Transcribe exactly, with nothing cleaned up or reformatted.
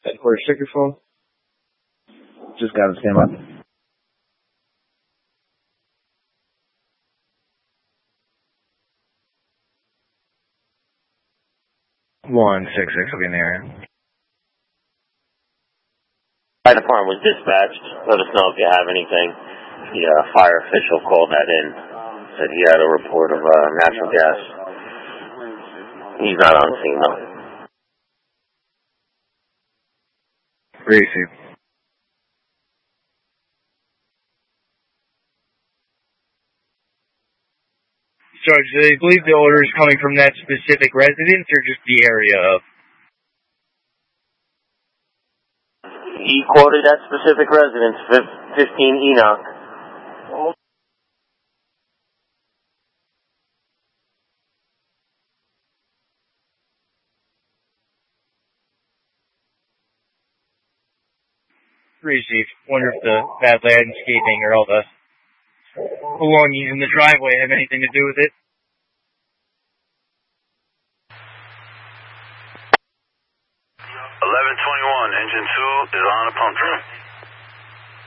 Headquarters, check your phone. Just got to stand by. One six six will be in the area. Fire department was dispatched. Let us know if you have anything. The uh, fire official called that in. Said he had a report of uh, natural gas. He's not on scene though. Receive. Judge, do they believe the odor is coming from that specific residence or just the area of? He quoted that specific residence, fifteen Enoch. Receive. Wonder if the bad landscaping or all the belongings in the driveway have anything to do with it. eleven twenty-one, engine two is on a pump track.